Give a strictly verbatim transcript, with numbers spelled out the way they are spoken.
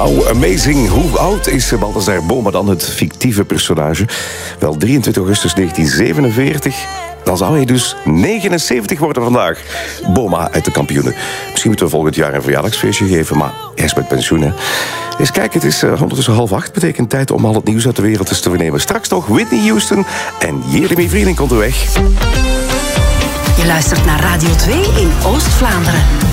Wauw, amazing. Hoe oud is Balthazar Boma dan, het fictieve personage? Wel, drieëntwintig augustus negentien zevenenveertig. Dan zou hij dus negenenzeventig worden vandaag. Boma uit de Kampioenen. Misschien moeten we volgend jaar een verjaardagsfeestje geven, maar hij is met pensioen, hè. Eens kijken, het is uh, ondertussen half acht. Betekent tijd om al het nieuws uit de wereld eens te vernemen. Straks nog Whitney Houston en Jeremy Vriending komt er weg. Je luistert naar Radio twee in Oost-Vlaanderen.